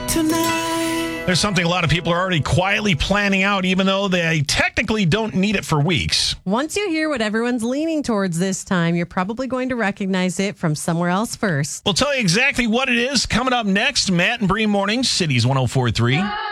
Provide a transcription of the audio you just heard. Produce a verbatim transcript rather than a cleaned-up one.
tonight. There's something a lot of people are already quietly planning out, even though they technically don't need it for weeks. Once you hear what everyone's leaning towards this time, you're probably going to recognize it from somewhere else first. We'll tell you exactly what it is coming up next. Matt and Bree Mornings, Cities one oh four point three.